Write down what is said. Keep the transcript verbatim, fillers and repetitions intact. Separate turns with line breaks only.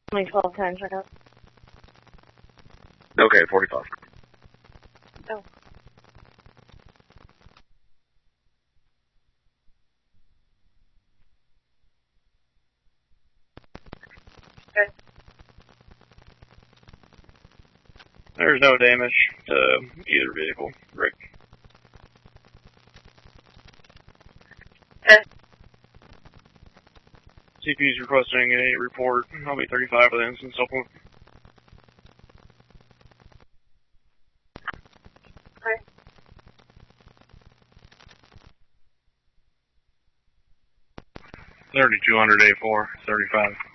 Only twelve times right now.
Okay, forty-five.
Oh. Okay.
There's no damage to either vehicle, Rick.
Okay.
C P is requesting a report. I'll be thirty-five for the instance supplement.
Okay.
thirty-two hundred A four, thirty-five.